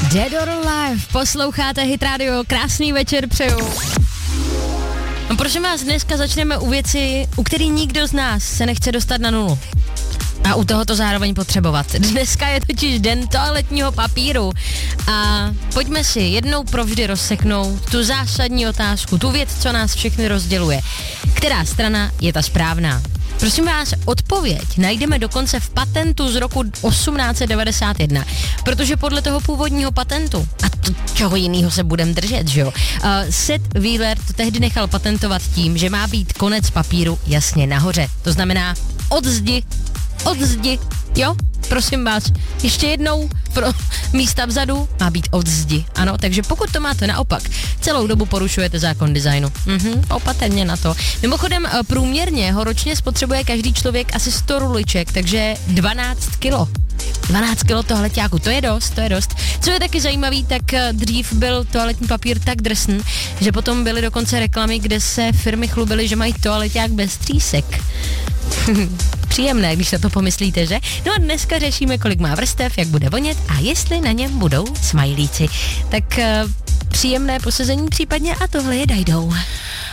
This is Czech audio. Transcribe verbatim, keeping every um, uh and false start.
Dead or Alive, posloucháte Hit Radio, krásný večer přeju. No prosím vás, dneska začneme u věci, u který nikdo z nás se nechce dostat na nulu. A u toho to zároveň potřebovat. Dneska je totiž den toaletního papíru a pojďme si jednou provždy rozseknout tu zásadní otázku, tu věc, co nás všechny rozděluje. Která strana je ta správná? Prosím vás, odpověď najdeme dokonce v patentu z roku osmnáct set devadesát jedna, protože podle toho původního patentu, a to, čeho jiného se budeme držet, že jo, uh, Seth Wheeler to tehdy nechal patentovat tím, že má být konec papíru jasně nahoře. To znamená od zdi, od zdi, jo? Prosím vás, ještě jednou, pro místa vzadu má být od zdi, ano, takže pokud to máte naopak, celou dobu porušujete zákon designu. Mhm, opatrně na to. Mimochodem, průměrně ho ročně spotřebuje každý člověk asi sto ruliček, takže dvanáct kilo. dvanáct kilo toaleťáku, to je dost, to je dost. Co je taky zajímavý, tak dřív byl toaletní papír tak drsný, že potom byly dokonce reklamy, kde se firmy chlubily, že mají toaleťák bez třísek. Příjemné, když na to pomyslíte, že? No a dneska řešíme, kolik má vrstev, jak bude vonět a jestli na něm budou smajlíci. Tak uh, příjemné posezení případně a tohle je Dajdou.